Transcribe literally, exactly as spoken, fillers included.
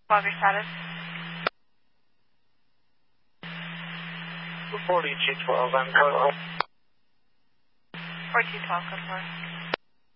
twelve, your status. forty-two twelve, I'm going home. forty-two twelve, go for it.